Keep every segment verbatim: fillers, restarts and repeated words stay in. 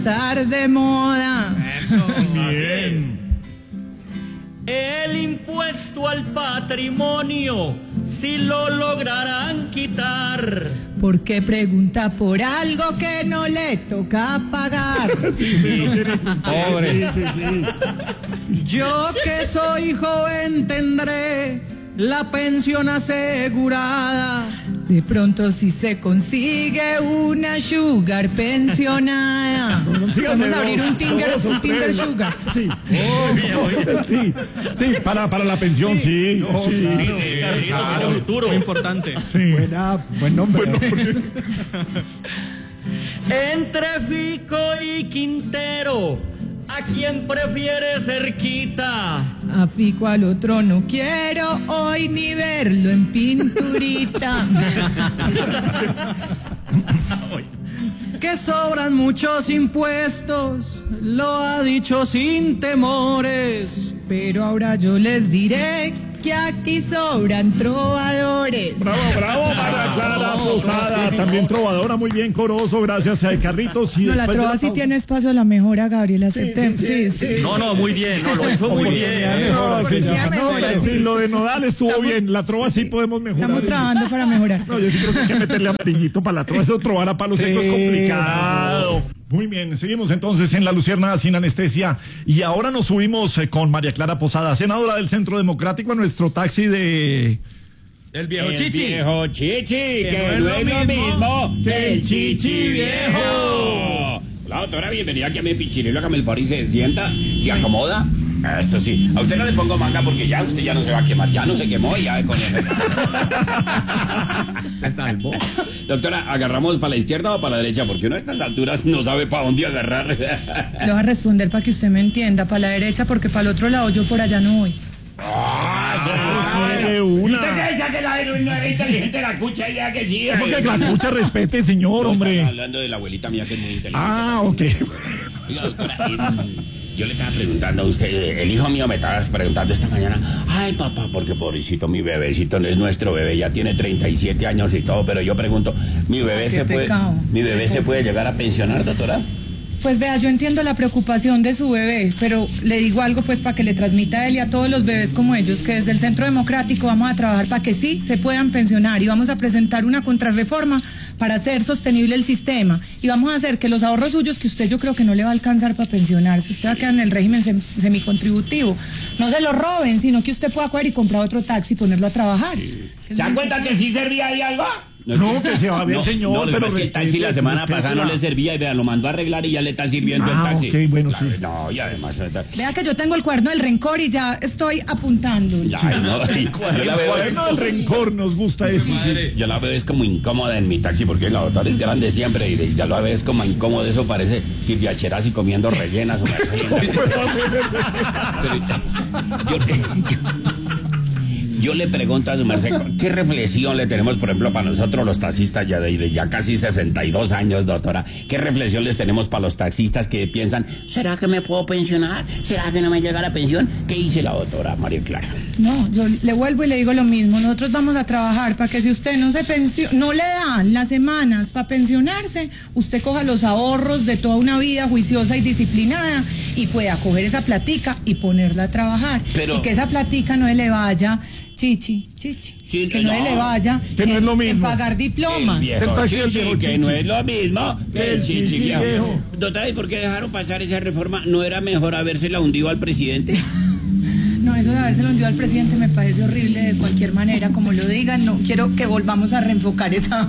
Estar de moda. Eso, bien. El impuesto al patrimonio, si lo lograrán quitar. ¿Por qué pregunta por algo que no le toca pagar? Sí, sí, no tiene- Pobre. Sí, sí, sí. Yo que soy joven tendré la pensión asegurada. De pronto si se consigue una sugar pensionada. Consígase Vamos a abrir dos, un Tinder, dos o un Tinder tres. sugar. Sí. sí, sí, para, para la pensión, sí. sí. Sí, sí, Carlitos, tiene futuro. Muy importante. Sí. Buena, buen nombre. Entre Fico y Quintero, ¿a quién prefiere cerquita? A Fico al otro no quiero hoy ni verlo en pinturita. Que sobran muchos impuestos, lo ha dicho sin temores. Pero ahora yo les diré que aquí sobran trovadores. Bravo, bravo, María Clara Posada, también trovadora, muy bien, coroso, gracias a Carlitos. Y No, la después de trova sí pausa- tiene espacio a la mejora, Gabriela. aceptemos. Sí, sí. No, no, muy bien, no, lo hizo muy bien. No, sí, Ya no, mejora, sí, sí. lo de Nodal estuvo bien, la trova sí podemos mejorar. Estamos trabajando para mejorar. No, yo sí creo que hay que meterle amarillito para la trova, eso trobar a palos secos es Sí. complicado. Muy bien, seguimos entonces en La Luciérnaga sin anestesia y ahora nos subimos eh, con María Clara Posada, senadora del Centro Democrático, a nuestro taxi de... El viejo El Chichi. viejo chichi, que, no no es lo mismo que el chichi chichi viejo. Hola, doctora, bienvenida aquí a mi pichirilo, hágame el favor y se sienta, se acomoda. Eso sí, a usted no le pongo manga porque ya usted ya no se va a quemar, ya no se quemó y ya con él. Se salvó. Doctora, ¿agarramos para la izquierda o para la derecha? Porque uno a estas alturas no sabe para dónde agarrar. Le voy a responder para que usted me entienda. Para la derecha, porque para el otro lado yo por allá no voy. Ah, sí, de ¿Y una. usted qué dice que la no era inteligente la cucha ya que sí? Porque la escucha respete, señor, No, estaba hombre. hablando de la abuelita mía que es muy inteligente. Ah, ok. Oiga, doctora, eh, yo le estaba preguntando a usted, el hijo mío me estaba preguntando esta mañana, ay papá, porque pobrecito mi bebecito no es nuestro bebé, ya tiene treinta y siete años y todo, pero yo pregunto, ¿mi bebé Qué se puede, pecado. mi bebé se puede llegar a pensionar, doctora? Pues vea, yo entiendo la preocupación de su bebé, pero le digo algo pues para que le transmita a él y a todos los bebés como ellos, que desde el Centro Democrático vamos a trabajar para que sí se puedan pensionar y vamos a presentar una contrarreforma para hacer sostenible el sistema y vamos a hacer que los ahorros suyos, que usted yo creo que no le va a alcanzar para pensionarse, usted va a quedar en el régimen sem semicontributivo, no se lo roben, sino que usted pueda coger y comprar otro taxi y ponerlo a trabajar. ¿Se dan cuenta que sí servía ahí algo? No, que se va bien, no, señor, No, lo que pero pasa es que el taxi respete, la semana respete pasada no la- le servía y vea, lo mandó a arreglar y ya le está sirviendo Ah, el taxi. ok, bueno, sí. No, y además... Vea que yo tengo el cuaderno del rencor y ya estoy apuntando. Ay, no, yo la veo... Cuaderno del rencor nos gusta eso. sí. Madre. Yo la veo es como incómoda en mi taxi porque la doctora es grande siempre y ya la veo es como incómodo, eso parece Silvia Cherasi comiendo rellenas o Pero, yo, yo le pregunto a su merced, ¿qué reflexión le tenemos, por ejemplo, para nosotros los taxistas ya de, de ya casi sesenta y dos años, doctora? ¿Qué reflexión les tenemos para los taxistas que piensan, ¿será que me puedo pensionar? ¿Será que no me llega la pensión? ¿Qué dice la doctora María Clara? No, yo le vuelvo y le digo lo mismo. Nosotros vamos a trabajar para que si usted no se pensiona, no le dan las semanas para pensionarse, usted coja los ahorros de toda una vida juiciosa y disciplinada y pueda coger esa platica y ponerla a trabajar. Pero- y que esa platica no le vaya, chichi, chichi, Sí, que no, no. le vaya Que no es lo en- en mismo. pagar El diplomas. viejo El taxi del chichi, viejo que chichi. no es lo mismo que el chichi chichi viejo. viejo. Doctora, ¿y por qué dejaron pasar esa reforma? ¿No era mejor habérsela hundido al presidente? No, eso de habérselo hundido al presidente me parece horrible de cualquier manera, como lo digan, no quiero que volvamos a reenfocar esa...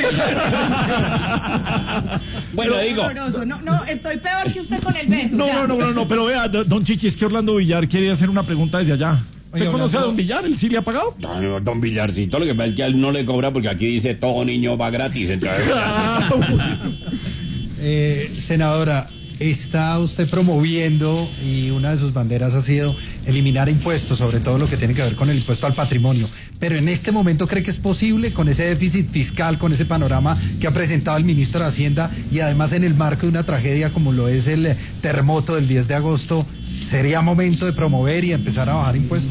Bueno, Pero digo... horroroso. No, no, estoy peor que usted con el beso. No, ya. no, no, no, no, pero vea, don Chichi, es que Orlando Villar quiere hacer una pregunta desde allá. ¿Usted Oye, conoce a Orlando- don Villar? ¿Él sí le ha pagado? No, no, don Villarcito, lo que pasa es que a él no le cobra porque aquí dice todo niño va gratis. Entonces, Ah, Eh, senadora, está usted promoviendo y una de sus banderas ha sido eliminar impuestos, sobre todo lo que tiene que ver con el impuesto al patrimonio. Pero en este momento, ¿cree que es posible con ese déficit fiscal, con ese panorama que ha presentado el ministro de Hacienda y además en el marco de una tragedia como lo es el eh, terremoto del diez de agosto? ¿Sería momento de promover y empezar a bajar impuestos?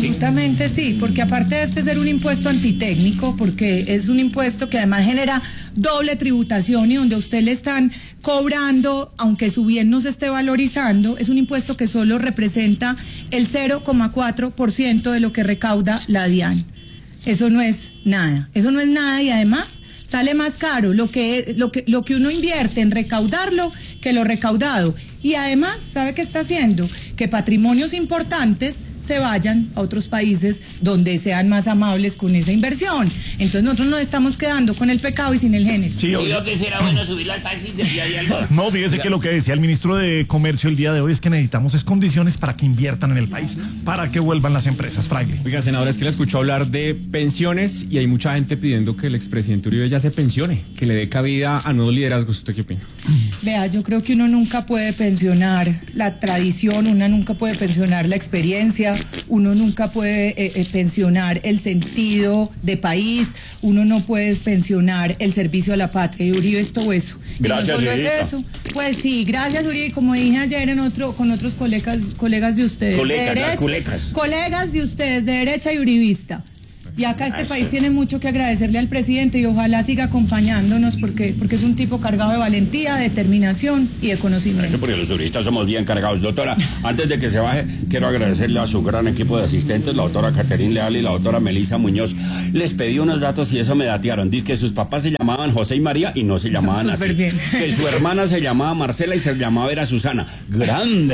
Absolutamente sí, porque aparte de este ser un impuesto antitécnico, porque es un impuesto que además genera doble tributación y donde a usted le están cobrando, aunque su bien no se esté valorizando, es un impuesto que solo representa el cero coma cuatro por ciento de lo que recauda la DIAN. Eso no es nada, eso no es nada y además sale más caro lo que, lo que, lo que uno invierte en recaudarlo que lo recaudado. Y además, ¿sabe qué está haciendo? Que patrimonios importantes se vayan a otros países donde sean más amables con esa inversión. Entonces nosotros nos estamos quedando con el pecado y sin el género. Sí, Sí, lo que será bueno subirlo al taxi de día y algo. no, fíjese que lo que decía el ministro de Comercio el día de hoy es que necesitamos es condiciones para que inviertan en el país, para que vuelvan las empresas, Fraile. Oiga, senadora, es que le escucho hablar de pensiones y hay mucha gente pidiendo que el expresidente Uribe ya se pensione, que le dé cabida a nuevos liderazgos. ¿Usted qué opina? Vea, yo creo que uno nunca puede pensionar la tradición, uno nunca puede pensionar la experiencia, uno nunca puede eh, eh, pensionar el sentido de país, uno no puede pensionar el servicio a la patria. Y Uribe es todo eso. Y Gracias, no solo Uribita. es eso. Pues sí, gracias Uribe. Y como dije ayer en otro, con otros colegas, colegas de ustedes. Colegas, de las derecha, culecas. colegas de ustedes, de derecha y uribista. Y acá este país tiene mucho que agradecerle al presidente y ojalá siga acompañándonos porque, porque es un tipo cargado de valentía, determinación y de conocimiento. Porque los turistas somos bien cargados. Doctora, antes de que se baje, quiero agradecerle a su gran equipo de asistentes, la doctora Caterín Leal y la doctora Melisa Muñoz. Les pedí unos datos y eso me datearon. Dice que sus papás se llamaban José y María y no se llamaban así. Súper bien. Que su hermana se llamaba Marcela y se llamaba era Susana. Grande.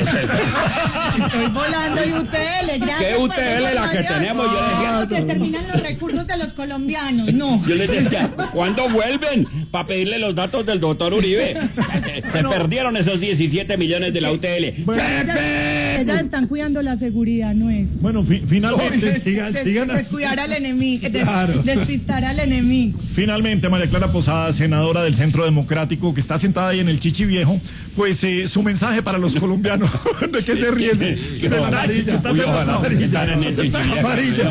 Estoy volando y U T L. Gracias ¿Qué por U T L la que información. tenemos? Yo decía- No, determinan los recursos de los colombianos, no. Yo les decía, ¿cuándo vuelven? Para pedirle los datos del doctor Uribe. Se, se perdieron esos diecisiete millones de la U T L. Ellas, ellas están cuidando la seguridad, no es. Bueno, fi- finalmente, No, sigan, Des- sigan así. descuidar al enemigo, des- Claro. despistar al enemigo. finalmente, María Clara Posada, senadora del Centro Democrático, que está sentada ahí en el Chichi Viejo, pues eh, su mensaje para los colombianos. ¿De qué se ríe? ese? Que Del no, taxi que está Uy, sentado. ojalá se sentaran en el chichi viejo. Amarilla.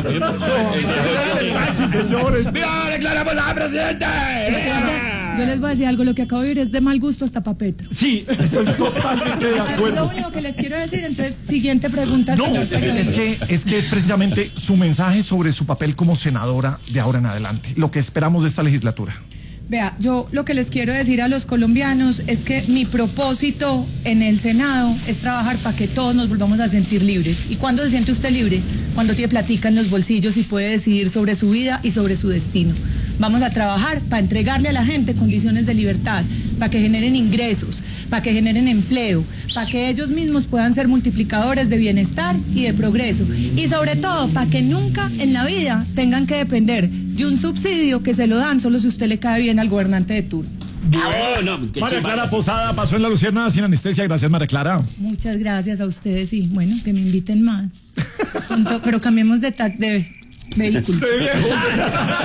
Del taxi, señores. ¡Viva, declaramos a la presidenta! Yo les voy a decir algo, lo que acabo de oír es de mal gusto hasta pa' Petro. Sí, estoy totalmente de Es lo acuerdo. único que les quiero decir, entonces, siguiente pregunta. No, señor es periodista. que, es que es precisamente su mensaje sobre su papel como senadora de ahora en adelante, lo que esperamos de esta legislatura. Vea, yo lo que les quiero decir a los colombianos es que mi propósito en el Senado es trabajar para que todos nos volvamos a sentir libres. ¿Y cuándo se siente usted libre? Cuando tiene platica en los bolsillos y puede decidir sobre su vida y sobre su destino. Vamos a trabajar para entregarle a la gente condiciones de libertad, para que generen ingresos, para que generen empleo, para que ellos mismos puedan ser multiplicadores de bienestar y de progreso. Y sobre todo, para que nunca en la vida tengan que depender de un subsidio que se lo dan solo si usted le cae bien al gobernante de turno. Ah, no, qué María chimba. Clara Posada pasó en la Lucierna sin anestesia. Gracias, María Clara. Muchas gracias a ustedes y bueno, que me inviten más. Punto, pero cambiemos de, ta- de vehículo.